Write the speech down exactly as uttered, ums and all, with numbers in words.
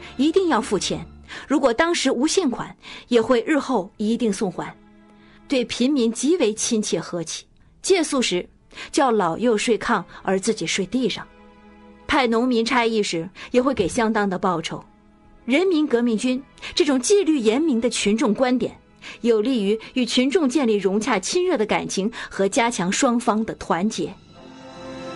一定要付钱，如果当时无现款，也会日后一定送还。对贫民极为亲切和气，借宿时叫老幼睡炕，而自己睡地上。派农民差役时也会给相当的报酬。人民革命军这种纪律严明的群众观点，有利于与群众建立融洽亲热的感情和加强双方的团结。